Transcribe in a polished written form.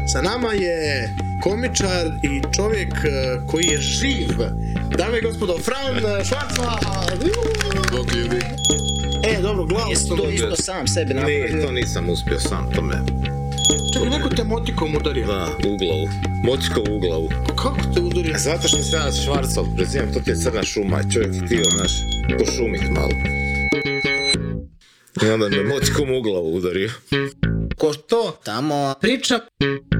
Sa nama je komičar i čovjek koji je živ. Dame i gospodo, Fran Švarcman! Bog ljudi. Dobro, glavu Jesi to isto sam sebi Ne, napravio? to nisam uspio sam, to me... Čekaj, neko te motikom udario. Da, u glavu. Motikom u glavu. Kako te udario? Zato što sam ja Švarcov, prezivam, to ti je crna šuma, čovjek htio, znaš, pošumit malo. I onda me motikom u glavu udario. Ko to tamo priča?